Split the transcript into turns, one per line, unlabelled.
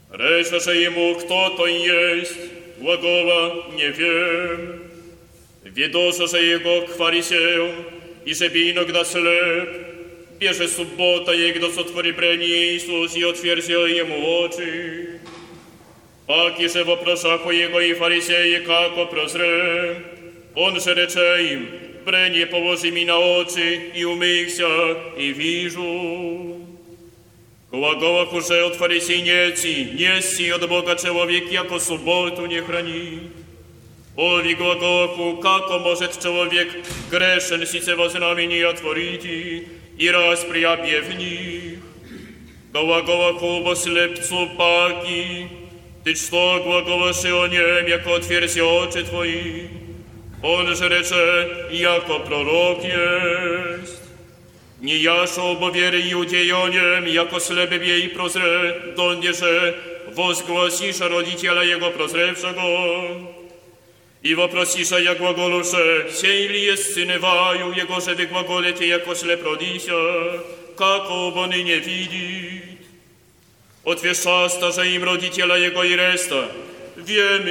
Resza, że jemu kto to jest, głagoła nie wiem. Wiedosza, że jego chwali się i że inogda slep. Bierze subota jego, co tworzy breni Jezus i otwierdzia jemu oczy. Paki, że woproszachu jego i faryseje, kako prozre. On, że recze im, brenie położy mi na oczy i umychся i wiżu. Głagoła, że od farysejnieci, niesi od Boga człowiek, jako subotu nie chrani. Owi głagołku, kako może człowiek greszen sice woznamienia otworzyć i raz przyjabie w nich. Głagołku, bo slepcu paki, ty co głagołasz o niem, jako otwierdzia oczy twoi. On że recze, jako prorok jest. Nie jaszo, bo wiery Judziejoniem, jako sleby jej prozre, donnie, że wozgłasisza rodziciela jego prozrewszego. I woprosisza, jak głagolusze, siejli jest syny waju, jego, że wygłagolecie jako slep rodisia, kako bony nie widzi. Otwieszczasta, że im rodziciela jego i resta, wiemy,